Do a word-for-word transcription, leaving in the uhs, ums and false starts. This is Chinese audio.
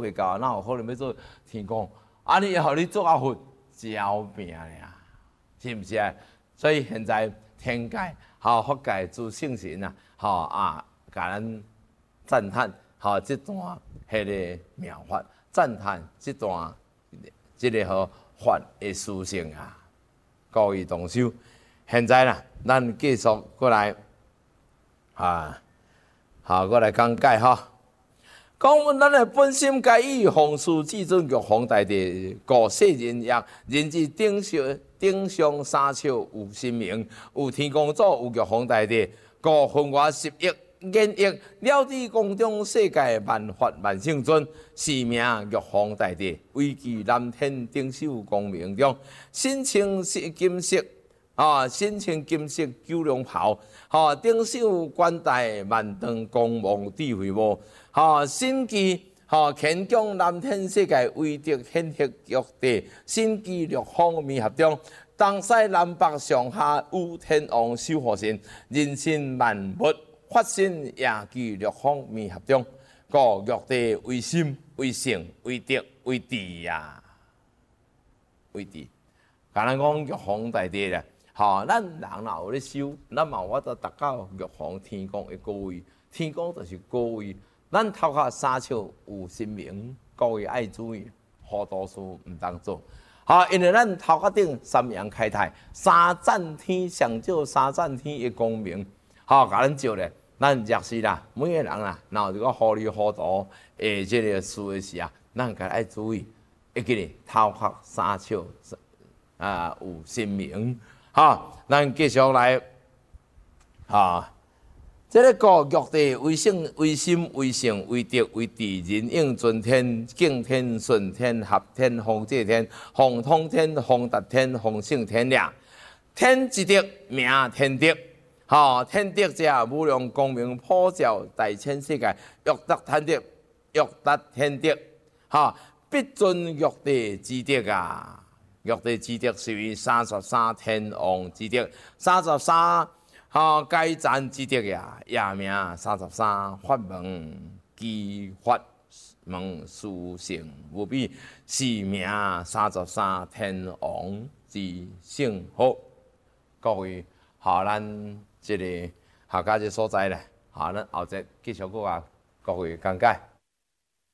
做袂到，哪有可能要做天公？安尼互你做啊佛招命呀，是毋是啊？所以现在天界、吼佛界诸圣神啊，吼啊，甲咱赞叹，吼这段迄个妙法，赞叹这段这个好法的殊胜啊，各位同修。现在啦，咱继续过来啊，好过来讲解哈。讲阮咱的本心该以弘誓至尊玉皇大帝，故世人也人之顶上顶上三笑有神明，有天公祖，有玉皇大帝，故分外十亿言亿，了知宫中世界万法万圣尊，是名玉皇大帝，位居南天顶首光明中，身穿金色。啊，身穿金色九龙袍，哈，顶首冠戴万灯光芒智慧帽，哈，身具哈乾宫南天世界威德显赫玉帝，身具六方弥合中，东西南北上下有天王守护神，人身万物法身也具六方弥合中，故玉帝为心为性为德为智呀，为智。甲咱讲玉皇大帝咧。吼，咱人若有咧修，咱嘛有法度达到玉皇天公的高位，天公就是高位。咱头壳三笑有神明，各位爱注意，好多事毋当做。吼，因为咱头壳顶三阳开泰，三赞天上照三赞天的光明，吼，甲咱照咧。咱若是啦，每个人啦，若有一个糊里糊涂诶，即个事的时啊，咱家爱注意，会记咧头壳三笑啊有神明。好，咱继续来，啊，这个故玉帝为性为心为性为德为智，人应尊天、敬天、顺天、合天、弘济天、弘通天、弘达天、弘圣天了。天之德，名天德。好，天德者，无量光明普照大千世界，欲得天德，欲得天德。好，必尊玉帝之德啊！玉帝之德是为三十三天王之德，三十三吼阶赞之德呀，也名三十三法门基法门殊胜无比，是名三十三天王之圣号。各位，好，咱这个客家这所在咧，好，咱后节继续搁啊各位讲解。